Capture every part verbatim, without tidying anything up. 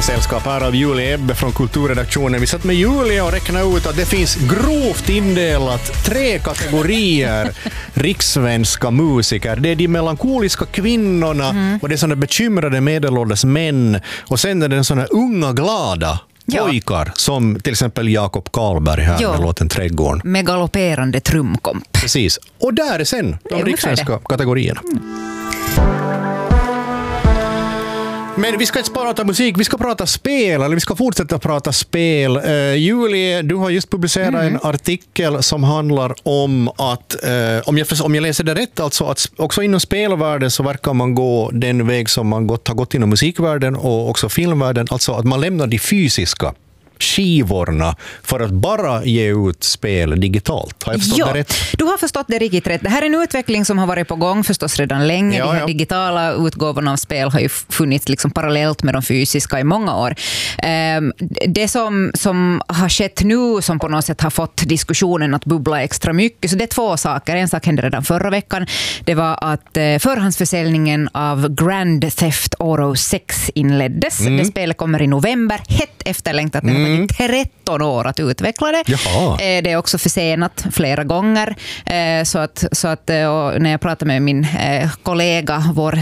sällskap här av Julia Ebbe från kulturredaktionen. Vi satt med Julia och räknade ut att det finns grovt indelat tre kategorier rikssvenska musiker. Det är de melankoliska kvinnorna mm. och det är sådana bekymrade medelålders män. Och sen är det en sådana unga glada pojkar, ja. Som till exempel Jakob Karlberg här ja. Med låten Trädgården. Med galopperande trumkomp. Precis. Och där är sen de rikssvenska kategorierna. Mm. Men vi ska inte bara prata musik, vi ska prata spel, eller vi ska fortsätta prata spel. Uh, Julie, du har just publicerat mm. en artikel som handlar om att, uh, om, jag, om jag läser det rätt, alltså att också inom spelvärlden så verkar man gå den väg som man gått, har gått inom musikvärlden och också filmvärlden, alltså att man lämnar de fysiska skivorna för att bara ge ut spel digitalt. Har jag förstått ja, det rätt? Du har förstått det riktigt rätt. Det här är en utveckling som har varit på gång förstås redan länge. Ja, de här ja. digitala utgåvorna av spel har ju funnits liksom parallellt med de fysiska i många år. Det som, som har skett nu som på något sätt har fått diskussionen att bubbla extra mycket, så det är två saker. En sak hände redan förra veckan. Det var att förhandsförsäljningen av Grand Theft Auto sex inleddes. Mm. Det spelet kommer i november. Hett efterlängtat. Mm. Mm. tretton år att utveckla det. Jaha. Det är också försenat flera gånger. Så att, så att när jag pratade med min kollega, vår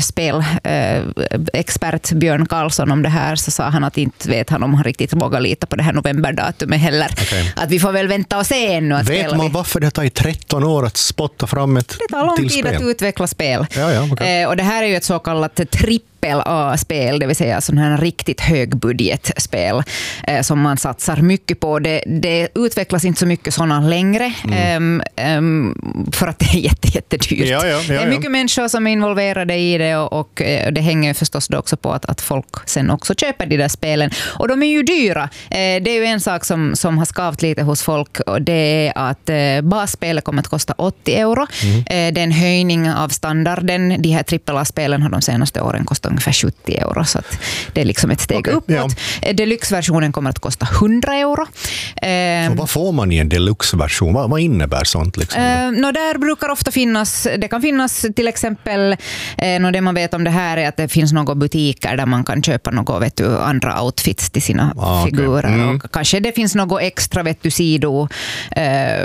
spelexpert Björn Karlsson om det här, så sa han att inte vet han om han riktigt vågar lita på det här novemberdatumet heller. Okay. Att vi får väl vänta och se ännu. Att vet man varför det tar i tretton år att spotta fram ett till spel? Det tar lång tid spel. Att utveckla spel. Ja, ja, okay. Och det här är ju ett så kallat tripp A-spel, det vill säga sådana här riktigt högbudgetspel eh, som man satsar mycket på. Det, det utvecklas inte så mycket sådana längre mm. um, um, för att det är jätte, jättedyrt. Ja, ja, ja, det är mycket ja. människor som är involverade i det och, och det hänger förstås då också på att, att folk sen också köper de där spelen. Och de är ju dyra. Eh, det är ju en sak som, som har skavt lite hos folk, och det är att eh, basspelet kommer att kosta åttio euro. Mm. Eh, det är en höjning av standarden. De här trippel A-spelen har de senaste åren kostat ungefär sjuttio euro, så att det är liksom ett steg okay, uppåt. Ja. Deluxe-versionen kommer att kosta hundra euro. Så vad får man i en deluxe-version? Vad, vad innebär sånt? Liksom? Eh, no, där brukar ofta finnas, det kan finnas till exempel, eh, no, det man vet om det här är att det finns några butiker där man kan köpa något, vet du, andra outfits till sina ah, figurer. Okay. Mm. Och kanske det finns något extra, vet du, sido eh,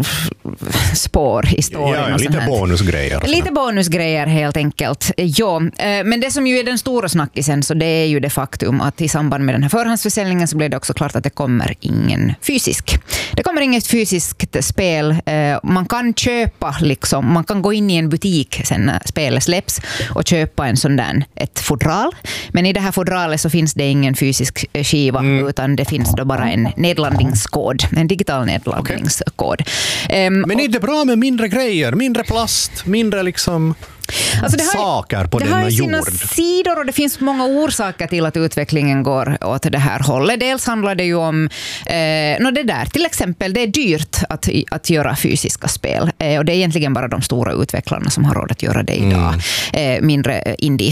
spår i storyn. Ja, ja, lite bonusgrejer. Lite bonusgrejer helt enkelt. Ja, eh, men det som ju är den stora snackisen, så det är ju det faktum att i samband med den här förhandsförsäljningen så blev det också klart att det kommer ingen fysisk. Det kommer inget fysiskt spel. Man kan köpa liksom, man kan gå in i en butik sen när spelet släpps och köpa en sån där, ett fodral. Men i det här fodralet så finns det ingen fysisk skiva mm. utan det finns då bara en nedladdningskod, en digital nedladdningskod. Okay. Um, Men är det bra med mindre grejer, mindre plast, mindre liksom... Alltså det har, saker på det denna har sina jord. Sidor, och det finns många orsaker till att utvecklingen går åt det här hållet. Dels handlar det ju om eh, no det där, till exempel det är dyrt att, att göra fysiska spel, eh, och det är egentligen bara de stora utvecklarna som har råd att göra det idag. Mm. Eh, mindre indie,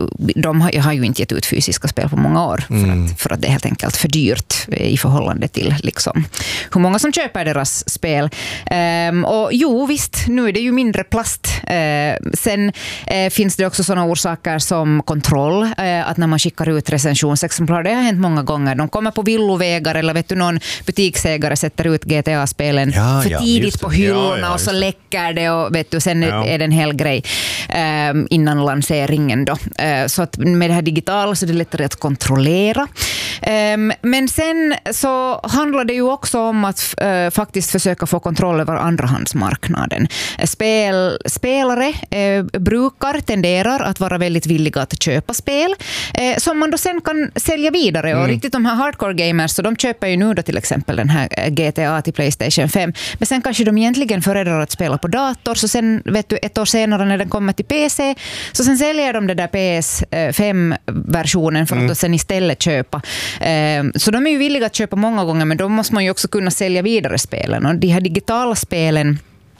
de har, har ju inte gett ut fysiska spel på många år för, mm. att, för att det är helt enkelt för dyrt i förhållande till liksom, hur många som köper deras spel. Eh, och jo visst, nu är det ju mindre plast. Eh, sen Eh, finns det också sådana orsaker som kontroll, eh, att när man skickar ut recensionsexemplar, det har hänt många gånger, de kommer på villovägar eller vet du, någon butiksägare sätter ut G T A-spelen ja, för ja, tidigt på hyllorna ja, ja, och så läcker det och vet du, sen ja. är det en hel grej eh, innan lanseringen då. Eh, så att med det här digitala så är det lättare att kontrollera. Eh, men sen så handlar det ju också om att eh, faktiskt försöka få kontroll över andrahandsmarknaden. Spel, spelare eh, brukar, tenderar att vara väldigt villiga att köpa spel eh, som man då sen kan sälja vidare. Mm. Och riktigt de här hardcore gamers, så de köper ju nu då till exempel den här G T A till PlayStation fem. Men sen kanske de egentligen föredrar att spela på dator, så sen vet du ett år senare när den kommer till P C, så sen säljer de det där P S fem-versionen för mm. att då sen istället köpa. Eh, så de är ju villiga att köpa många gånger, men då måste man ju också kunna sälja vidare spelen. Och de här digitala spelen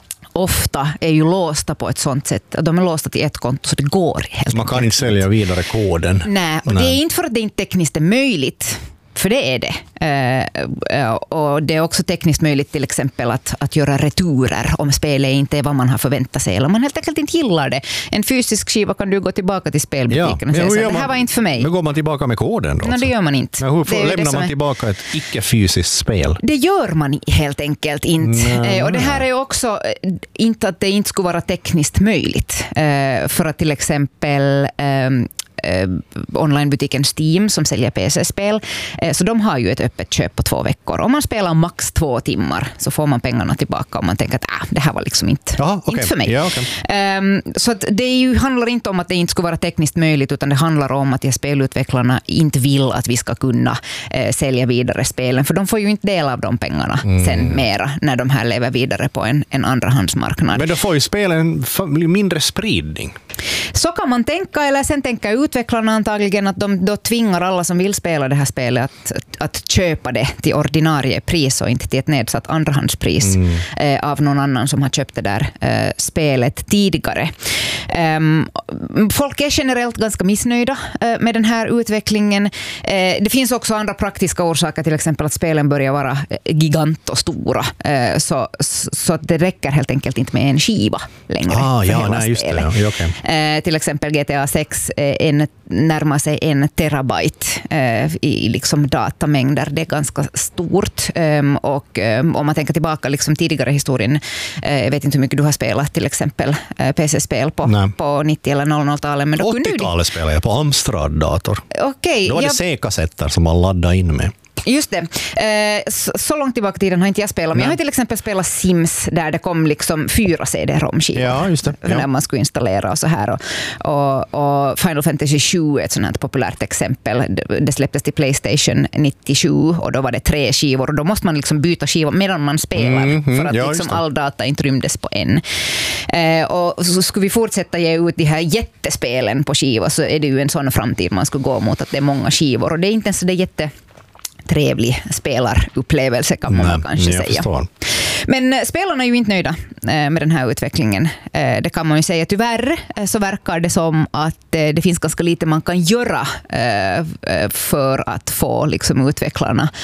ofta är ju låsta på ett sånt sätt att de är låsta till ett konto, så det går helt. Man kan inte sälja vidare koden. Nej, och Nej. det är inte för att det inte tekniskt är möjligt. för det är det. Uh, och det är också tekniskt möjligt till exempel att, att göra returer om spelet inte är vad man har förväntat sig eller om man helt enkelt inte gillar det. En fysisk skiva kan du gå tillbaka till spelbutiken ja, och säga så, det här var inte för mig. Men går man tillbaka med koden då? Nej, det gör man inte. Men hur får, det lämnar man är... tillbaka ett icke-fysiskt spel? Det gör man helt enkelt inte. Mm. Och det här är också inte att det inte skulle vara tekniskt möjligt. För att till exempel onlinebutiken Steam som säljer P C-spel. Så de har ju ett öppet köp på två veckor. Om man spelar max två timmar så får man pengarna tillbaka om man tänker att ah, det här var liksom inte, Jaha, okay. inte för mig. Ja, okay. um, så att det är ju, handlar inte om att det inte skulle vara tekniskt möjligt utan det handlar om att de spelutvecklarna inte vill att vi ska kunna uh, sälja vidare spelen för de får ju inte del av de pengarna mm. sen mera när de här lever vidare på en, en andrahandsmarknad. Men då får ju spelen mindre spridning. Så kan man tänka, eller sen tänka utvecklarna antagligen att de då tvingar alla som vill spela det här spelet att, att, att köpa det till ordinarie pris och inte till ett nedsatt andrahandspris mm. eh, av någon annan som har köpt det där eh, spelet tidigare. Um, folk är generellt ganska missnöjda eh, med den här utvecklingen. Eh, det finns också andra praktiska orsaker, till exempel att spelen börjar vara gigant och stora. Eh, så, så att det räcker helt enkelt inte med en skiva längre ah, för ja, hela nej, just spelet. det, ja. Okay. Eh, till exempel G T A sex eh, en, närmar sig en terabyte eh, i liksom datamängder. Det är ganska stort. Um, och um, om man tänker tillbaka liksom tidigare historien, eh, jag vet inte hur mycket du har spelat till exempel eh, P C-spel på, på nittio- eller noll noll-talet. Men åttiotalet spelade jag på Amstrad-dator. Okay, då var det jag... C-kassetter som man laddade in med. Just det. Eh, så, så långt tillbaka tiden har inte jag spelat. Men jag har till exempel spelat Sims där det kom liksom fyra C D-romskivor. Ja, just det. Ja. När man skulle installera och så här. Och, och, och Final Fantasy sju är ett sådant populärt exempel. Det, det släpptes till PlayStation nittiosju och då var det tre skivor. Och då måste man liksom byta skivor medan man spelar mm, mm, för att ja, liksom all data inte rymdes på en. Eh, och så skulle vi fortsätta ge ut de här jättespelen på skivor så är det ju en sån framtid man skulle gå mot att det är många skivor. Och det är inte ens så det är jätte trevlig spelarupplevelse kan man Nej, kanske säga. Förstår. Men spelarna är ju inte nöjda med den här utvecklingen. Det kan man ju säga. Tyvärr så verkar det som att det finns ganska lite man kan göra för att få liksom utvecklarna